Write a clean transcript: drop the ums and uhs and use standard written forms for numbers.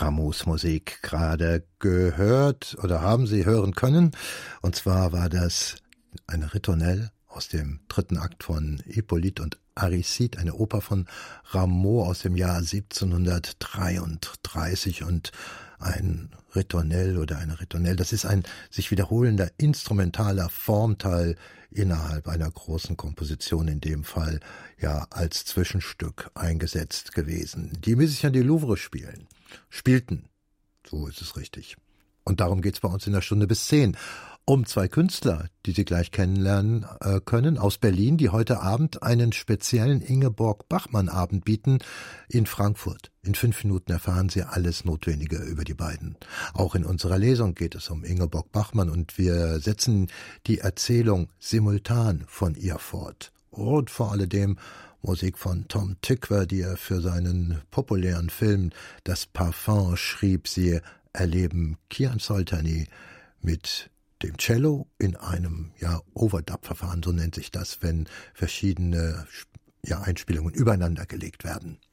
Rameaus Musik gerade gehört oder haben Sie hören können. Und zwar war das eine Ritornelle aus dem 3. Akt von Hippolyte und Aristide, eine Oper von Rameau aus dem Jahr 1733 und ein Ritornelle oder eine Ritornelle, das ist ein sich wiederholender instrumentaler Formteil innerhalb einer großen Komposition, in dem Fall ja als Zwischenstück eingesetzt gewesen. Die Musiciens du Louvre spielten, so ist es richtig. Und darum geht's bei uns in der Stunde bis 10. Um 2 Künstler, die Sie gleich kennenlernen können, aus Berlin, die heute Abend einen speziellen Ingeborg-Bachmann-Abend bieten in Frankfurt. In 5 Minuten erfahren Sie alles Notwendige über die beiden. Auch in unserer Lesung geht es um Ingeborg Bachmann und wir setzen die Erzählung simultan von ihr fort. Und vor alledem Musik von Tom Tykwer, die er für seinen populären Film Das Parfum schrieb. Sie erleben Kian Soltani mit dem Cello in einem Overdub-Verfahren, so nennt sich das, wenn verschiedene Einspielungen übereinander gelegt werden.